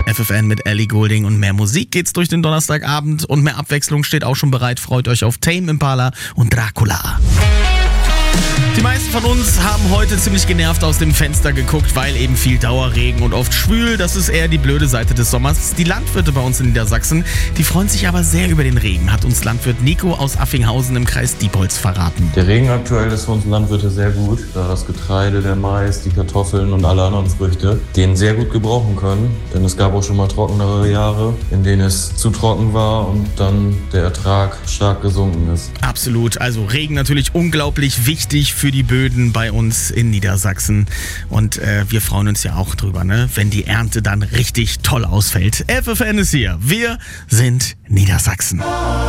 FFN mit Ellie Goulding und mehr Musik geht's durch den Donnerstagabend und mehr Abwechslung steht auch schon bereit. Freut euch auf Tame Impala und Dracula. Die meisten von uns haben heute ziemlich genervt aus dem Fenster geguckt, weil eben viel Dauerregen und oft schwül. Das ist eher die blöde Seite des Sommers. Die Landwirte bei uns in Niedersachsen, die freuen sich aber sehr über den Regen, hat uns Landwirt Nico aus Affinghausen im Kreis Diepholz verraten. Der Regen aktuell ist für uns Landwirte sehr gut, da das Getreide, der Mais, die Kartoffeln und alle anderen Früchte den sehr gut gebrauchen können. Denn es gab auch schon mal trockenere Jahre, in denen es zu trocken war und dann der Ertrag stark gesunken ist. Absolut, also Regen natürlich unglaublich wichtig für die Böden bei uns in Niedersachsen. Und wir freuen uns ja auch drüber, ne? Wenn die Ernte dann richtig toll ausfällt. FFN ist hier. Wir sind Niedersachsen.